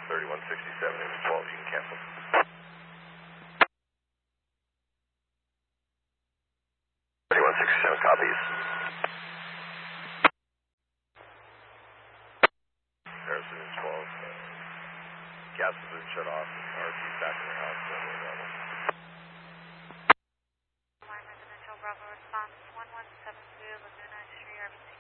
3167 and 12, you can cancel. 3167 copies. Harrison 12. Gas has been shut off. RP back in the house. Line residential Bravo response 1172 Laguna Street, RBC.